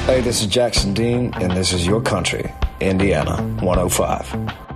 Hey, this is Jackson Dean, and this is Your Country, Indiana 105.